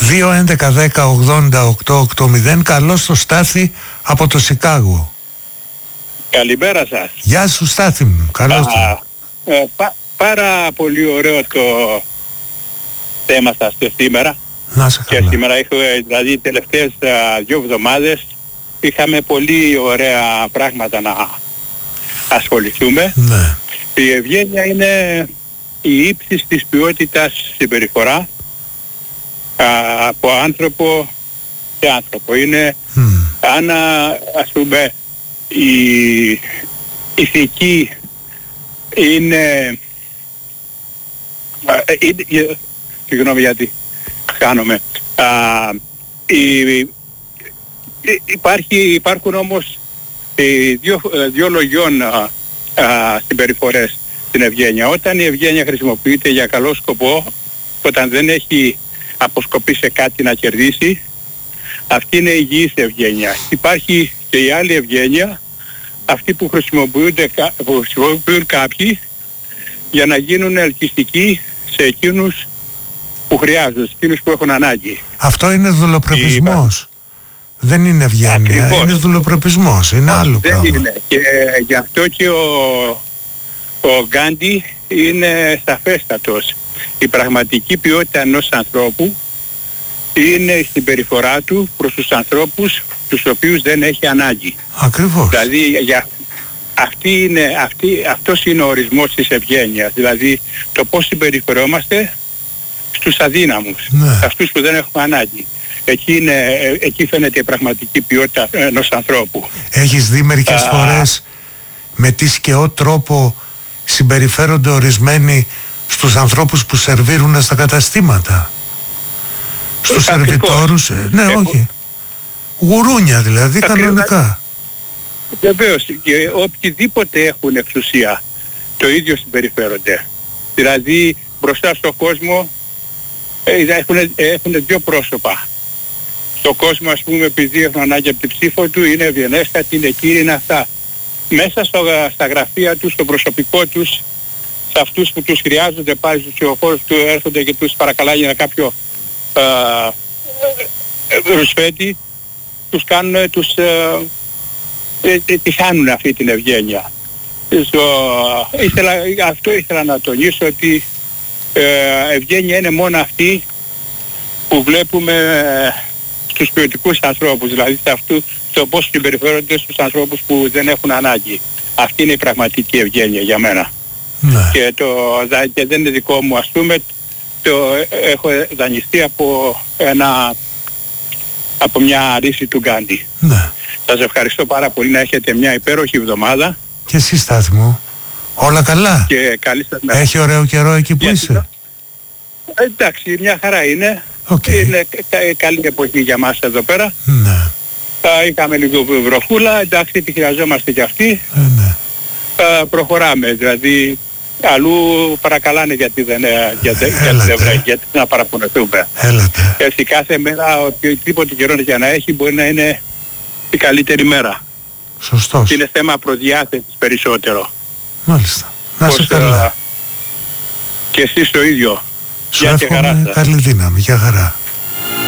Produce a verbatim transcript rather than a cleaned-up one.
δύο έντεκα δέκα ογδόντα οκτώ ογδόντα. Καλώς το Στάθη από το Σικάγο. Καλημέρα σας. Γεια σου Στάθη μου, καλώς το. Ε, πα, πάρα πολύ ωραίο το θέμα σας σήμερα. Να σε καλά. Και σήμερα είχαμε, δηλαδή τελευταίες α, δύο εβδομάδες είχαμε πολύ ωραία πράγματα να ασχοληθούμε. Ναι. Η ευγένεια είναι η ύψης της ποιότητας συμπεριφορά α, από άνθρωπο σε άνθρωπο. Είναι Mm. αν ας πούμε η ηθική είναι, α, είναι συγγνώμη γιατί χάνομαι. Α, η, υπάρχει, υπάρχουν όμως οι δύο, δύο λογιών α, α, συμπεριφορές στην ευγένεια. Όταν η ευγένεια χρησιμοποιείται για καλό σκοπό, όταν δεν έχει αποσκοπεί σε κάτι να κερδίσει, αυτή είναι η υγιής ευγένεια. Υπάρχει και η άλλη ευγένεια, αυτή που χρησιμοποιούνται, που χρησιμοποιούν κάποιοι για να γίνουν ελκυστικοί σε εκείνους που χρειάζονται, σε εκείνους που έχουν ανάγκη. Αυτό είναι δουλοπρεπισμός. Η... Δεν είναι ευγένεια, Ακριβώς. Είναι δουλοπρεπισμός, είναι άλλο δεν πράγμα. Είναι. Και γι' αυτό και ο, ο Γκάντι είναι σαφέστατος. Η πραγματική ποιότητα ενός ανθρώπου είναι η συμπεριφορά του προς τους ανθρώπους τους οποίους δεν έχει ανάγκη. Ακριβώς. Δηλαδή για, αυτή είναι, αυτή, αυτός είναι ο ορισμός της ευγένειας. Δηλαδή το πώς συμπεριφερόμαστε στους αδύναμους, Ναι. σε αυτούς που δεν έχουμε ανάγκη. Εκεί, είναι, εκεί φαίνεται η πραγματική ποιότητα ενός ανθρώπου. Έχεις δει μερικές Α, φορές με τι σκαιό τρόπο συμπεριφέρονται ορισμένοι στους ανθρώπους που σερβίρουν στα καταστήματα? Στους Ακριβώς. σερβιτόρους, ε, ναι, Έχω... όχι. Γουρούνια δηλαδή, Ακριβώς. κανονικά. Βεβαίως, και οποιοι έχουν εξουσία το ίδιο συμπεριφέρονται. Δηλαδή μπροστά στον κόσμο ε, έχουν, έχουν δύο πρόσωπα. Στον κόσμο, ας πούμε, επειδή έχουν ανάγκη από την ψήφο του, είναι ευγενέστατοι, είναι κύριοι, είναι αυτά. Μέσα στο, στα γραφεία τους, στο προσωπικό τους, σε αυτούς που τους χρειάζονται, πάλι στους ψηφοφόρους του έρχονται και τους παρακαλάει για κάποιο α, ε, ρουσφέτη, τους κάνουν, τους ε, ε, τη χάνουν αυτή την ευγένεια. Στο, ήθελα, αυτό ήθελα να τονίσω, ότι ε, ευγένεια είναι μόνο αυτή που βλέπουμε ε, στους ποιοτικούς ανθρώπους, δηλαδή σε αυτού, στο πώς συμπεριφέρονται στους ανθρώπους που δεν έχουν ανάγκη. Αυτή είναι η πραγματική ευγένεια για μένα. Ναι. Και, το, και δεν είναι δικό μου, ας πούμε, το έχω δανειστεί από, ένα, από μια ρίση του Γκάντι. Ναι. Σας ευχαριστώ πάρα πολύ, να έχετε μια υπέροχη εβδομάδα. Και εσύ Στάθη μου, όλα καλά? Και καλή σας μέρα. Έχει ωραίο καιρό εκεί που Για είσαι? Ε, εντάξει, μια χαρά είναι. Okay. Είναι κα, καλή εποχή για μας εδώ πέρα. Ναι. Α, είχαμε λίγο βροχούλα, εντάξει, τη χρειαζόμαστε κι αυτή. Ε, ναι. Α, προχωράμε, δηλαδή αλλού παρακαλάνε γιατί δεν, γιατί, γιατί δεν βρέχει, γιατί να παραπονεθούμε. Έλατε. Έτσι κάθε μέρα, οποιοδήποτε καιρό για να έχει, μπορεί να είναι η καλύτερη μέρα. Σωστός. Είναι θέμα προδιάθεσης περισσότερο. Μάλιστα. Να Πώς, σε καλά. α, και εσείς το ίδιο. Σου εύχομαι καλή δύναμη. Γεια χαρά.